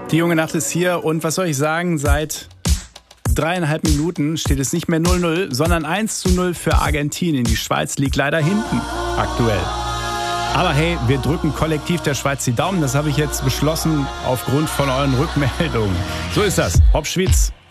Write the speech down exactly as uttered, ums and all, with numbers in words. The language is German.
Die junge Nacht ist hier und was soll ich sagen, seit dreieinhalb Minuten steht es nicht mehr null null, sondern eins zu null für Argentinien. Die Schweiz liegt leider hinten aktuell. Aber hey, wir drücken kollektiv der Schweiz die Daumen. Das habe ich jetzt beschlossen aufgrund von euren Rückmeldungen. So ist das. Hopp Schwitz.